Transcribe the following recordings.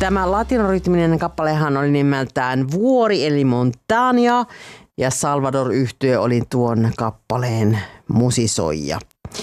Tämä latinorytminen kappalehan oli nimeltään Vuori eli Montania ja Salvador-yhtye oli tuon kappaleen musisoija.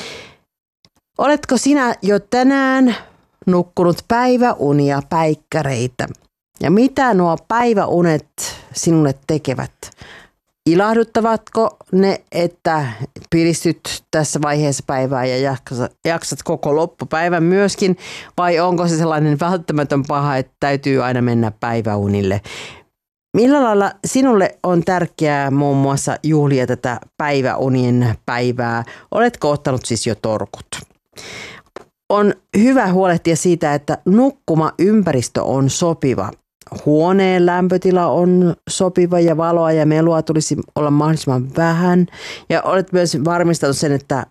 Oletko sinä jo tänään nukkunut päiväunia päikkäreitä? Ja mitä nuo päiväunet sinulle tekevät? Ilahduttavatko ne, että piristyt tässä vaiheessa päivää ja jaksat koko loppupäivän myöskin? Vai onko se sellainen välttämätön paha, että täytyy aina mennä päiväunille? Millä lailla sinulle on tärkeää muun muassa juhlia tätä päiväunien päivää? Oletko ottanut siis jo torkut? On hyvä huolehtia siitä, että nukkumaympäristö on sopiva. Huoneen lämpötila on sopiva ja valoa ja melua tulisi olla mahdollisimman vähän. Ja olet myös varmistanut sen, että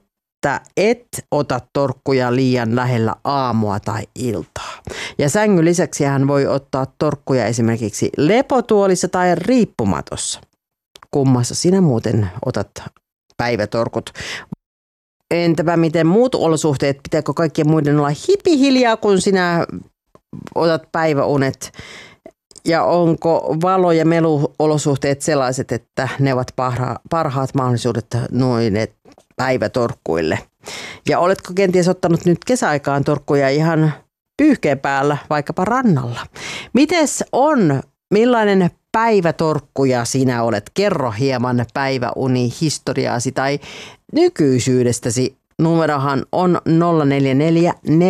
et ota torkkuja liian lähellä aamua tai iltaa. Ja sängyn lisäksi hän voi ottaa torkkuja esimerkiksi lepotuolissa tai riippumatossa. Kummassa sinä muuten otat päivätorkut? Entäpä miten muut olosuhteet? Pitääkö kaikkien muiden olla hipihiljaa, kun sinä otat päiväunet? Ja onko valo- ja meluolosuhteet sellaiset, että ne ovat parhaat mahdollisuudet noille päivätorkkuille? Ja oletko kenties ottanut nyt kesäaikaan torkkuja ihan pyyhkeen päällä, vaikkapa rannalla? Mites on? Millainen päivätorkkuja sinä olet? Kerro hieman päiväunihistoriaasi tai nykyisyydestäsi. Numerohan on 044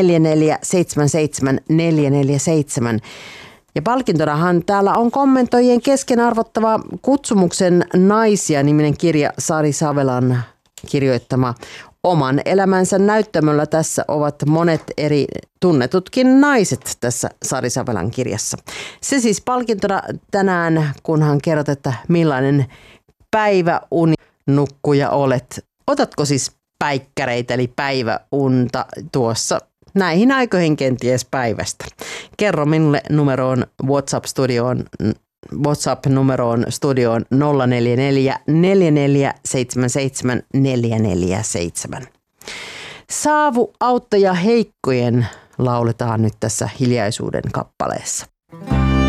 4477 447. Ja palkintonahan täällä on kommentoijien kesken arvottava Kutsumuksen naisia-niminen kirja Sari Savelan kirjoittama Oman elämänsä näyttämöllä. Tässä ovat monet eri tunnetutkin naiset tässä Sari Savelan kirjassa. Se siis palkintona tänään, kunhan kerrot, että millainen päiväuninukkuja olet. Otatko siis päikkäreitä eli päiväunta tuossa näihin aikoihin kenties päivästä? Kerro minulle numeroon WhatsApp-numeroon studioon 044 4477 447. Saavu auttaja heikkojen lauletaan nyt tässä hiljaisuuden kappaleessa.